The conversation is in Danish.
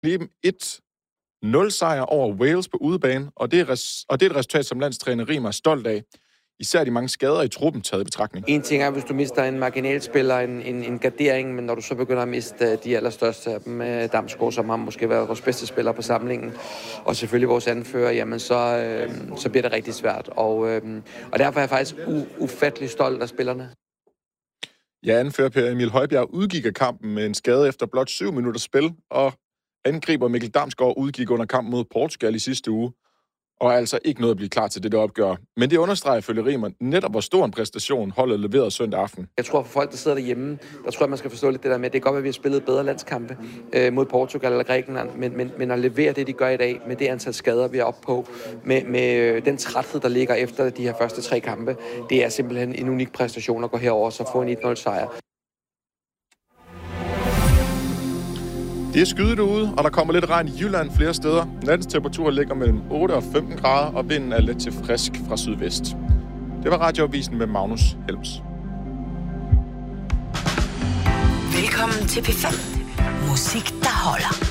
1-0 over Wales på udebane, og det er et resultat, som landstræner Riemer er stolt af. Især de mange skader i truppen taget i betragtning. En ting er, hvis du mister en marginalspiller, en gardering, men når du så begynder at miste de allerstørste af dem, Damsgaard, som har måske været vores bedste spiller på samlingen, og selvfølgelig vores anfører, jamen så bliver det rigtig svært. Og derfor er jeg faktisk ufattelig stolt af spillerne. Ja, anfører Per Emil Højbjerg udgik af kampen med en skade efter blot 7 minutters spil, og angriber Mikkel Damsgaard udgik under kampen mod Portugal i sidste uge, og er altså ikke noget at blive klar til det opgør. Men det understreger ifølge Riemer netop, hvor stor en præstation holdet leverede søndag aften. Jeg tror, for folk, der sidder derhjemme, der tror jeg, man skal forstå lidt det der med, at det er godt, at vi har spillet bedre landskampe mod Portugal eller Grækenland, men at levere det, de gør i dag, med det antal skader, vi er oppe på, med den træthed, der ligger efter de her første 3 kampe, det er simpelthen en unik præstation at gå herover og så få en 1-0 sejr. Det er skyet derude, og der kommer lidt regn i Jylland flere steder. Nattens temperatur ligger mellem 8 og 15 grader, og vinden er let til frisk fra sydvest. Det var Radioavisen med Magnus Helms. Velkommen til P5. Musik, der holder.